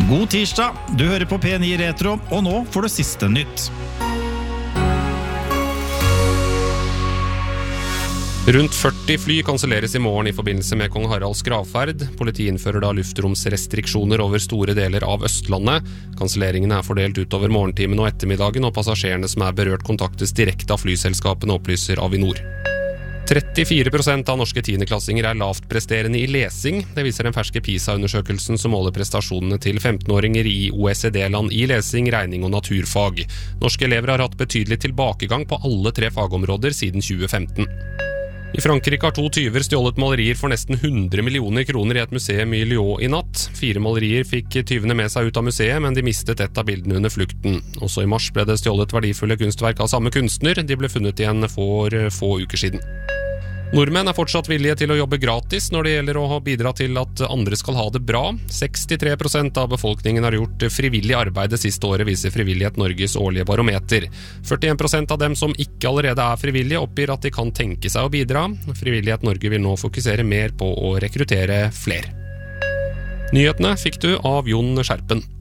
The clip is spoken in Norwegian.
God tirsdag, du hører på P9 Retro, og nå får du siste nytt. Rundt 40 fly kanselleres i morgen i forbindelse med Kong Haralds gravferd. Politiet innfører da luftromsrestriksjoner over store deler av Østlandet. Kanselleringene er fordelt utover morgentimen og ettermiddagen, og passasjerene som er berørt kontaktes direkte av flyselskapene, opplyser Avinor. 34% av norske tiendeklassinger er lavt presterende i lesing. Det viser den ferske PISA-undersøkelsen som måler prestasjonene til 15-åringer i OECD-land i lesing, regning og naturfag. Norske elever har hatt betydelig tilbakegang på alle 3 fagområder siden 2015. I Frankrike har 2 tyver stjålet malerier for nesten 100 millioner kroner i et museum i Lyon i natt. 4 malerier fikk tyvene med seg ut av museet, men de mistet et av bildene under flukten. Også i mars ble det stjålet verdifulle kunstverk av samme kunstner. De ble funnet igjen for få uker siden. Nordmenn er fortsatt villige til å jobbe gratis når det gjelder å bidra til at andre skal ha det bra. 63% av befolkningen har gjort frivillig arbeid det siste året, viser Frivillighet Norges årlige barometer. 41% av dem som ikke allerede er frivillige oppgir at de kan tenke seg å bidra. Frivillighet Norge vil nå fokusere mer på å rekruttere flere. Nyhetene fikk du av Jon Skjerpen.